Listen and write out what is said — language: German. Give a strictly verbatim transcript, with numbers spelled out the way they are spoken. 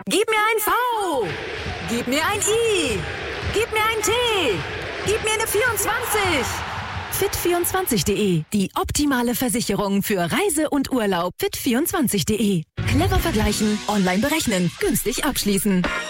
Gib mir ein V. Gib mir ein I. Gib mir ein T. Gib mir eine vierundzwanzig. fit vierundzwanzig punkt de. Die optimale Versicherung für Reise und Urlaub. fit vierundzwanzig punkt de. Clever vergleichen, online berechnen, günstig abschließen.